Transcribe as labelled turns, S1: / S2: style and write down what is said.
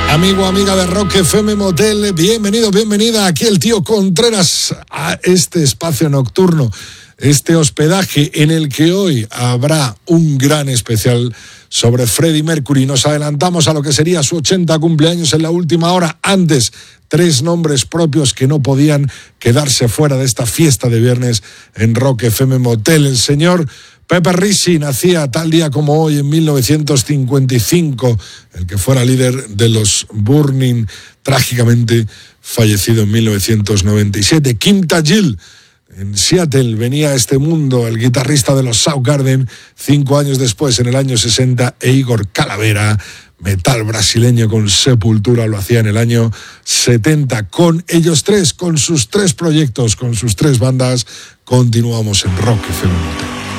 S1: Amigo, amiga de Rock FM Motel, bienvenido, bienvenida aquí el tío Contreras a este espacio nocturno, este hospedaje en el que hoy habrá un gran especial sobre Freddie Mercury. Nos adelantamos a lo que sería su 80 cumpleaños en la última hora. Antes, 3 nombres propios que no podían quedarse fuera de esta fiesta de viernes en Rock FM Motel. El señor Pepe Ricci nacía tal día como hoy en 1955, el que fuera líder de los Burning, trágicamente fallecido en 1997. Kim Tajil, en Seattle, venía a este mundo el guitarrista de los Soundgarden, 5 años después, en el año 60, e Igor Calavera, metal brasileño con Sepultura, lo hacía en el año 70. Con ellos 3, con sus 3 proyectos, con sus 3 bandas, continuamos en Rock FM Motel.